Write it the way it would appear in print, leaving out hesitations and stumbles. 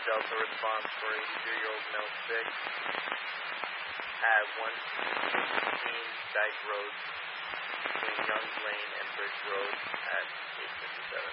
Delta response for 83-year-old male sick at 116 Dyke Road between Youngs Lane and Bridge Road at 8:57.